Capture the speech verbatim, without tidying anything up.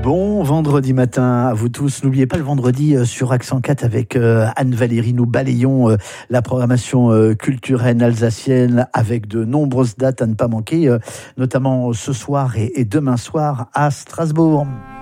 Bon vendredi matin à vous tous. N'oubliez pas le vendredi sur Accent quatre avec Anne-Valérie. Nous balayons la programmation culturelle alsacienne avec de nombreuses dates à ne pas manquer, notamment ce soir et demain soir à Strasbourg.